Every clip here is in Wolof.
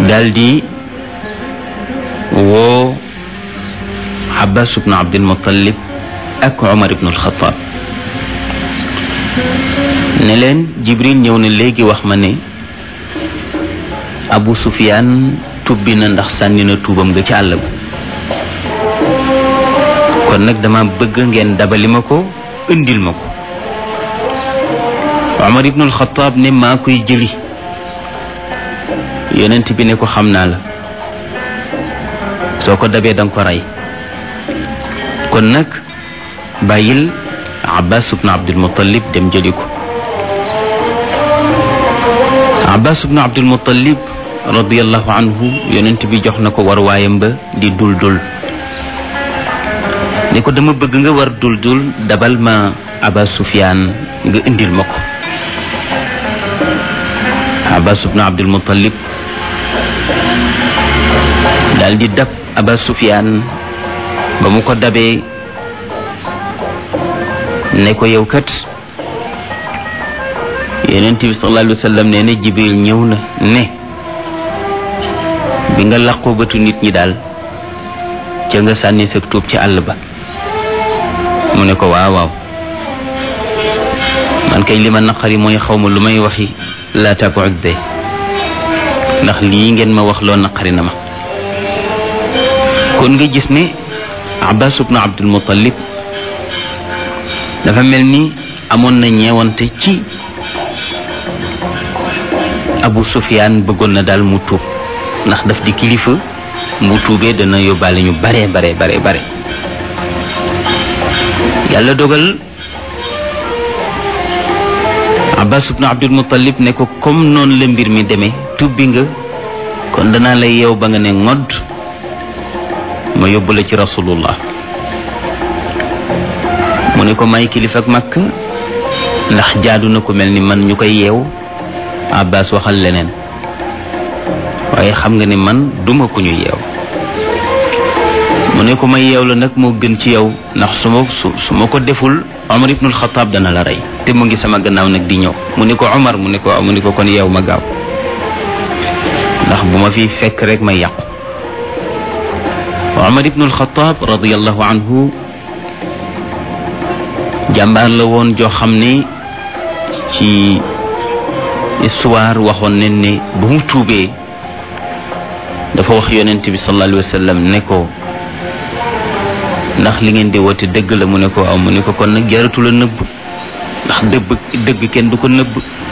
daldi woo Abbas ibn Abdul Muttalib ak Umar ibn al-Khattab ne leen Jibril ñëw na léegi wax ma ne Abu Sufyaan tubbi na ndax sànni na tuubam nga ci àll ba kon nag dama bëgg ngeen dabali ma ko indil ma ko Umar ibn al-Khattab ne maa koy jëli yonent bi ne ko xam naa la soo ko dabee danga ko rey kon nag bàyyil Abbas ibn Abdul Muttalib dem jëli ko Abbas ibn Abdul Muttalib radiyallahu anhu yonent bi jox na ko war waayam ba di dul ne ko dama bëgg nga war dul dabal ma Aba Sufyaan nga indil ma ko Abbas ibn Abdul Muttalib daal di dab Aba Sufyaan ba mu ko dabee ne ko yow kat Yonent bi sallallahu alayhi wa sallam nee na Jibril ñëw na ne bi nga làqoo bëtu nit ñi daal ca nga sànni sa tuub ci àll ba mu ne ko waaw man kay li ma naqari mooy xawma lu may waxi laa taqud de ndax lii ngeen ma wax loo naqari na ma kon nga gis ne Abbas ibn Abdul Muttalib dafa mel ni amoon na ñeewante ci Abu Sufyaan bëggoon na daal mu tuub ndax daf di kilifa mu tuubee dana yóbbaale ñu bare yàlla dogal Abbas ibn Abdul Muttalib ne ko comme noonu la mbir mi demee tubbi nga kon danaa lay yeew ba nga ne ngodd ma yóbbu la ci rasulullah mu ne ko may kilifa ak Makka ndax jaadu na ko mel ni man ñu koy yeew Abbas waxal leneen waaye xam nga ne man duma ko ñu yeew mu ne ko ma yeew la nag moo gën ci yow ndax su ma ko deful Umar ibn al-Khattab dana la rey te mu ngi sama gannaaw nag di ñëw mu ne ko Umar mu ne ko kon yeew ma gaaw ndax bu ma fi fekk rek may yàqu Umar ibn al-Khattab radiyallahu anhu jàmbaar la woon joo xam ne ci histoire waxoon nañ ne bu mu tuubee dafa wax yonent bi sallallahu alayhi wa sallam ne ko ndax li ngeen di woote dëgg la mu ne ko aw mu ne ko kon nag jaratu la nëbb ndax dëgg kenn du ko nëbb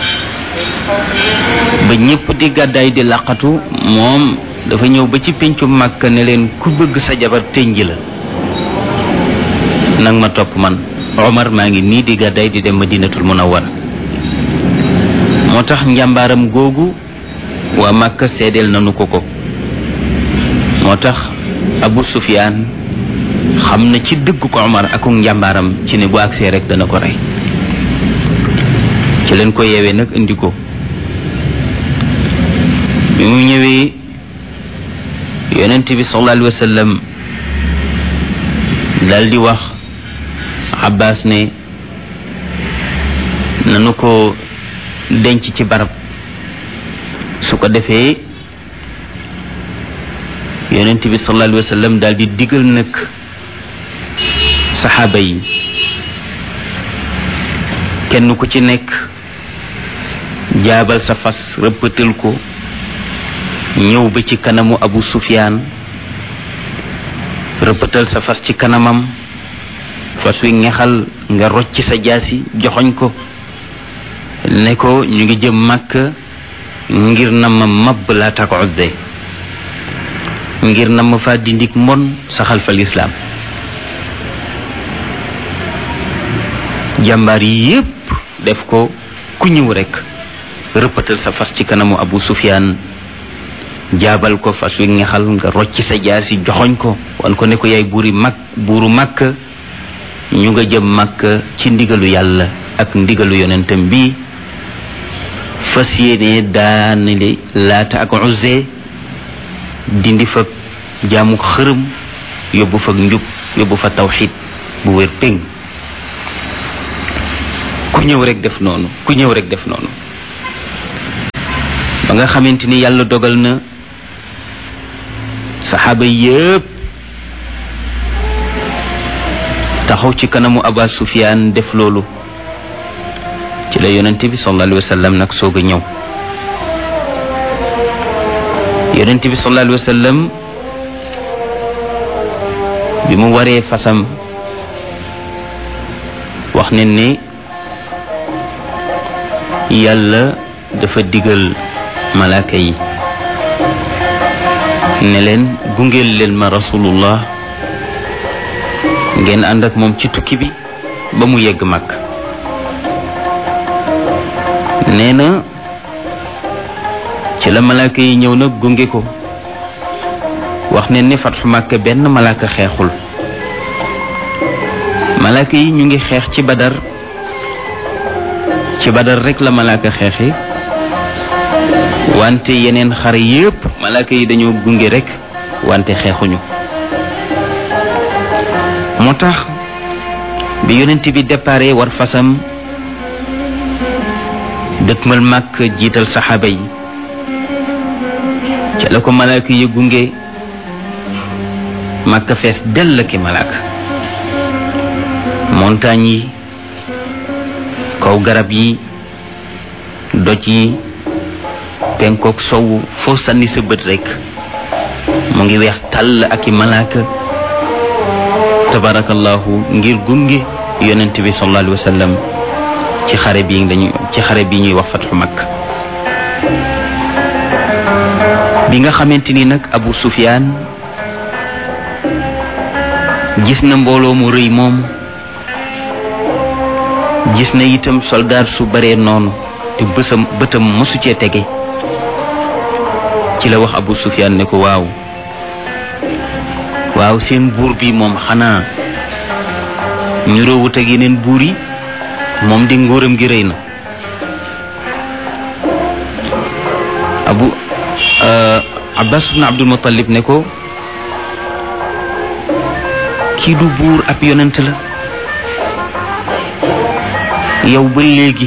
ba ñëpp di gàddaay di laqatu moom dafa ñëw ba ci péncu Makka ne leen ku bëgg sa jabar tënji la nag ma topp man Omar maa ngi nii di gàddaay di dem Madinatul Munawwara moo tax njàmbaaram googu waa Makka seedeel nanu ko moo tax Abu Sufyaan xam na ci dëgg ko Omar ak njàmbaaram ci ne bu agsee rek dana ko rey ci leen ko yeewee nag indi ko bi mu ñëwee yonent bi sallallahu alayhi wa sallam dal di wax Abbas ne nanu ko denc ci barab su ko defee yonent bi sallallahu alayhi wa sallam daal di digal nag saxaaba yi kenn ku ci nekk jaabal sa fas rëppatal ko ñëw ba ci kanamu Abu Sufyaan rëppatal sa fas ci kanamam fas wi ngexal nga rocc sa jaasi joxoñ ko ne ko ñu ngi jëm Makka ngir na ma mabb laa taqudde ngir na ma fa dindik mbon saxal fa lislaam jàmbaar yi yépp def ko ku ñëw rekk rëppatal sa fas ci kanamu Abu Sufyaan jaabal ko fas wi ngexal nga rocc sa jaasi joxoñ ko wan ko ne ko yaay buuru Makka ñu nga jëm Makka ci ndigalu yàlla ak ndigalu yonentam bi fas yéene daanale Laata ak Uzza dindi fa jaamu xërëm yóbbu fa njub yóbbu fa tawxiid bu wér péng ku ñëw rek def noonu ba nga xamante ni yàlla dogal na saxaaba yépp taxaw ci kanamu Aba Sufyaan def loolu ci la yonent bi sallallahu alayhi wa sallam nag soog a ñëw. yonent bi sallallahu alayhi wa sallam bi mu waree fasam wax ne ni yàlla dafa digal malaaka yi ne leen gungeel leen ma rasulullah ngeen ànd ak moom ci tukki bi ba mu yegg mag. nee na ci la malaaka yi ñëw nag gunge ko. wax ne ni fatxu Makka benn malaaka xeexul. malaaka yi ñu ngi xeex ci Badar rek la malaaka xeexi wante yeneen xare yépp malaaka yi dañoo gunge rek wante xeexuñu. moo tax bi yonent bi déparé war fasam dëkkmal Makka jiital saxaaba yi ca la ko malaaka yi gunge. Makka fees dell ki malaaka. montagne yi kaw garab yi doj yi penkook sowu foo sànni sa bët rekk mu ngi weex tàll ak i malaaka tabarakallahu ngir gunge yonent bi sallallahu alayhi wa sallam ci xare bi ñuy wax fatxu Makka. bi nga xamante ni nag Abu Sufyaan gis na mbooloo mu rëy moomu gis na itam soldaar su bare noonu te bëtam mësu cee tege ci la wax Abu Sufyaan ne ko waaw seen buur bi moom xanaa ñu roowut ak yeneen buur yi moom di nguuram gi rëy na. Abbas ibn Abdul Muttalib ne ko kii du buur ab yonent la yow ba léegi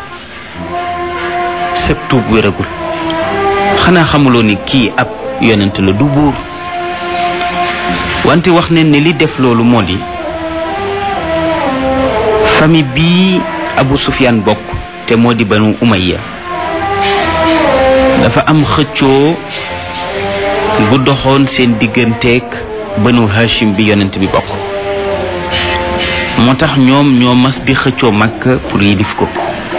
sëb tuub wéragul xanaa xamuloo ni kii ab yonent la du buur. wante wax ne li def loolu moo di famille bii Abu Sufyaan bokk te moo di Banu Umayya dafa am xëccoo bu doxoon seen digganteeg Banu Hashim bi yonent bi bokk. moo tax ñoom ñoo mas di xëccoo Makka pour yilif ko.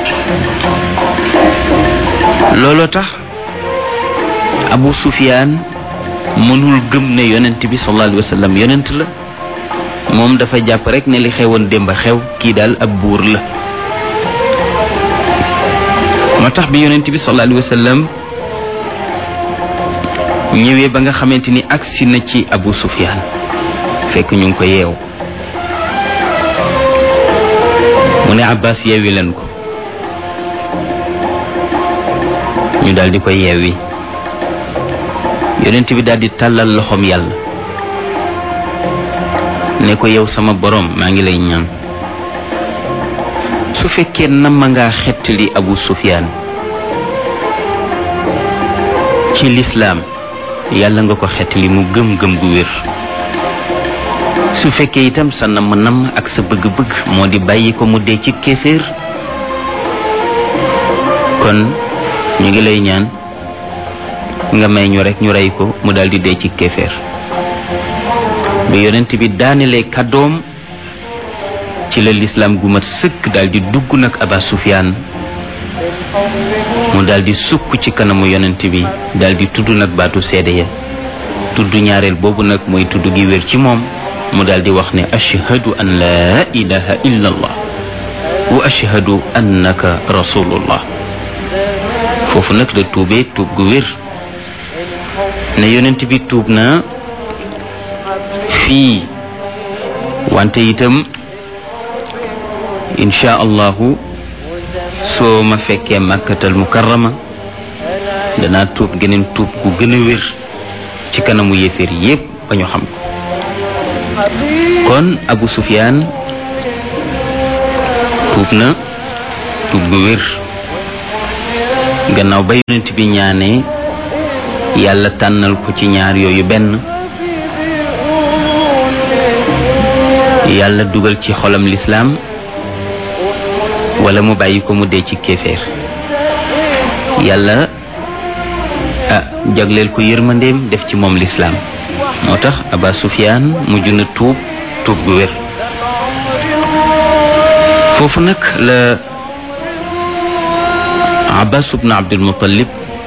looloo tax Abu Sufyaan mënul gëm ne yonent bi sallallahu alayhi wa sallam yonent la. moom dafa jàpp rek ne li xewoon démb xew kii daal ab buur la. moo tax bi yonent bi sallallahu alayhi wa sallam ñëwee ba nga xamante ni agsi na ci Abu Sufyaan fekk ñu ngi ko yeew mu ne Abbas yeewi leen ko ñu daal di ko yeewi yonent bi daal di tàllal loxoom yàlla ne ko yow sama borom maa ngi lay ñaan su fekkee nama ngaa xettali Abu Sufyaan ci lislaam yàlla nga ko xettali mu gëm-gëm gu wér. su fekkee itam sa namm ak sa bëgg-bëgg moo di bàyyi ko mu dee ci kéeféer kon ñu ngi lay ñaan nga may ñu rek ñu rey ko mu daldi dee ci kéeféer. ba yonent bi daanelee kàddoom ci la lislaam gu mat sëkk daldi dugg nag Aba Sufyaan mu daldi sukk ci kanamu yonent bi daldi tudd nag baatu seede ya tudd ñaareel boobu nag mooy tudd gi wér ci moom mu daldi wax ne ashhadu an laa ilaha illa allah wa ashhadu annaka rasulullah. foofu nag la tuubee tuub gu wér ne yonent bi tuub na fii wante itam insha allahu soo ma fekkee Makkatal Mukarrama danaa tuub geneen tuub gu gën a wér ci kanamu yéeféer yépp ba ñu xam ko. kon Abu Sufyaan tuub na tuub gu wér gannaaw ba yonent bi ñaanee yàlla tànnal ko ci ñaar yooyu benn, yàlla dugal ci xolam lislaam wala mu bàyyi ko mu dee ci kéeféer. yàlla jagleel ko yërmandeem def ci moom lislaam. moo tax Aba Sufyaan mujj na tuub gu wér. foofu nag la Abbas ibn Abdul Muttalib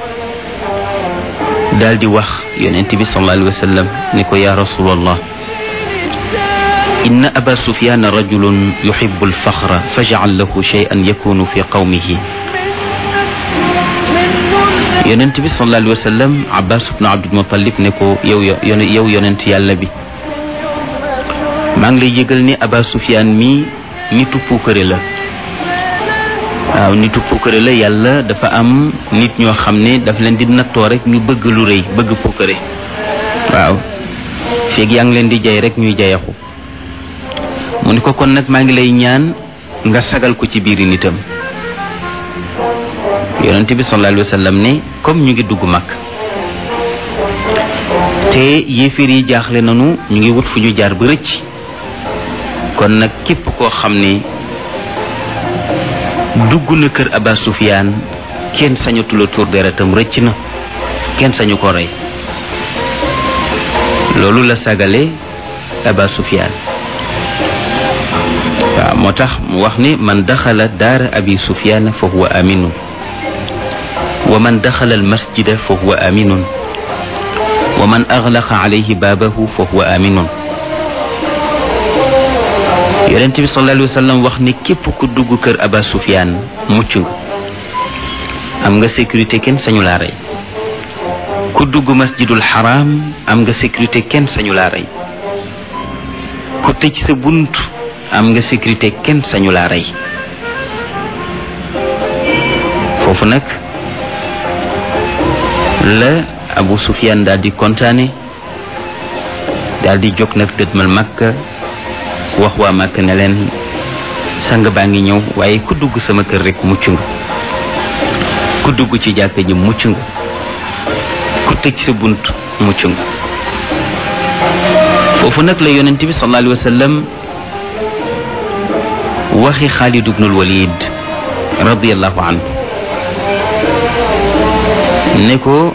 daal di wax yonent bi sallallahu alayhi wa sallam ni ko yaa rasulallah, inna Aba Sufyaan rajulun yuhibbu al-faxra faj'al lahu shay'an yakunu fi qawmihi. yonent bi sallallahu alayhi wa sallam Abbas ibn Abdul Muttalib ne ko yow yonent yàlla bi, maa ngi lay yëgal ni Aba Sufyaan mi nitu puukare la. waaw, nitu puukare la. yàlla dafa am nit ñoo xam ne daf leen di nattoo rek ñu bëgg lu rëy, bëgg puukare. waaw, feeg yaa ngi leen di jay rek ñuy jayaxu. mu ni ko kon nag maa ngi lay ñaan nga sagal ko ci biiri nitam. yonent bi sallallahu alayhi wa sallam ne comme ñu ngi dugg mag te yéeféer yi jaaxle nanu, ñu ngi wut fu ñu jaar ba rëcc. kon nag képp koo xam ne dugg na kër Aba Sufyaan kenn sañatu la tuur deretam, rëcc na, kenn sañu ko rey. loolu la sagale Aba Sufyaan. waaw, moo tax mu wax ni man daxala daara Abi Sufyaan fa huwa aminun wa man daxala al masjida fa huwa aminun wa man aglaqa alayhi baabahu fa huwa aminun. yonent bi sallallahu alayhi wa sallam wax ni képp ku dugg kër Aba Sufyaan mucc nga, am nga sécurité, kenn sañu laa rey. ku dugg masjidul haram am nga sécurité, kenn sañu laa rey. ku tëj sa bunt am nga sécurité, kenn sañu laa rey. foofu nag la Abu Sufyaan daal di kontaane, daal di jóg nag dëdmal Makka, wax waa Makka ne leen sang baa ngi ñëw, waaye ku dugg sama kër rek mucc nga, ku dugg ci jàkka ji mucc nga, ku tëj sa bunt mucc nga. foofu nag la yonent bi sallallahu alayhi wa sallam waxi Xaalid ibnul Walid radiyallahu anhu ne ko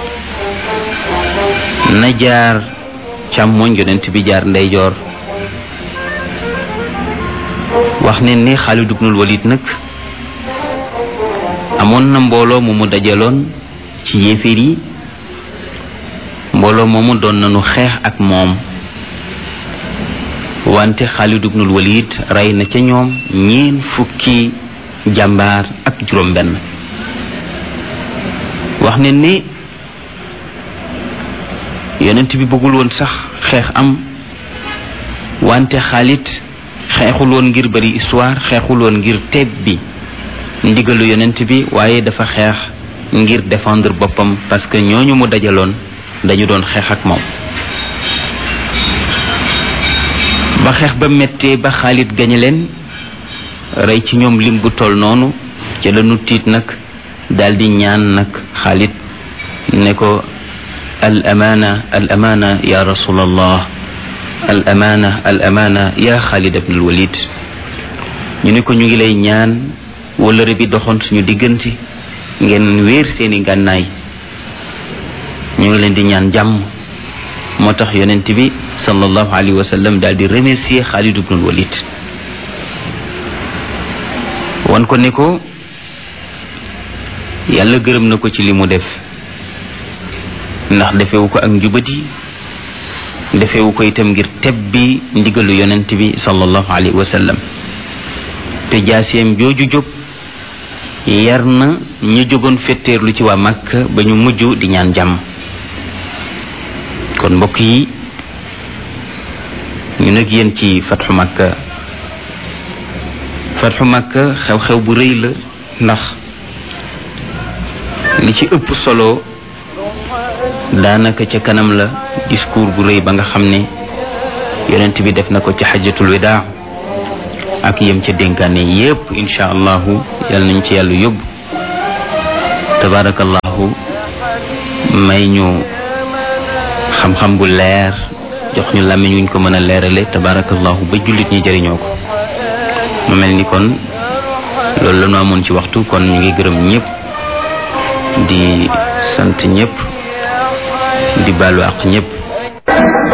na jaar càmmoñ, yonent bi jaar ndeyjoor. wax ne ni Xaalid ibnul Walid nag amoon na mbooloo mu dajaloon ci yéeféer yi. mbooloo moomu doon nañu xeex ak moom, wante Xaalid ibnul Walid rey na ca ñoom 40 jàmbaar ak juróom-benn. wax ne ni yonent bi bëggul woon sax xeex am, wante Xaalid xeexul woon ngir bari histoire, xeexul woon ngir teeb bi ndigalu yonent bi, waaye dafa xeex ngir défendre boppam, parce que ñooñu mu dajaloon dañu doon xeex ak moom. ba xeex ba méttee ba Xaalid gañe leen, rey ci ñoom lim bu toll noonu, ca la nu tiit nag daldi ñaan nag Xaalid ne ko al amaana ya rasulallah, al amaana ya Xaalid ibn al Walid. ñu ne ko ñu ngi lay ñaan wëllëre bi doxoon suñu diggante, ngeen wéer seeni gànnaay, ñu ngi leen di ñaan jàmm. moo tax yonent bi sallallahu alayhi wa sallam daal di remercier Xaalid ibn al Walid, wan ko ne ko yàlla gërëm na ko ci li mu def, ndax defewu ko ak njubadi, defewu ko itam ngir tebbi ndigalu yonent bi sallallahu alayhi wa sallam. te jaaseem jooju jóg yar na ñu jógoon fetteerlu ci waa Makka ba ñu mujj di ñaan jàmm. kon mbokk yi, ñu nag yéen ci fatxu Makka. fatxu Makka xew-xew bu rëy la, ndax li ci ëpp solo daanaka ca kanam la discours bu rëy ba nga xam ne yonent bi def na ko ci xajjatul wadaa ak yem ca dénkaane yépp. insha allahu yal nañ ci yàlla yóbbu. tabarakallahu may ñu xam-xam bu leer jox ñu làmmiñ wuñ ko mën a leerale tabarakallahu ba jullit ñi jëriñoo ko. mu mel ni kon loolu la ñu amoon ci waxtu, kon ñu ngi gërëm ñëpp di sant ñëpp di baalu àq ñëpp.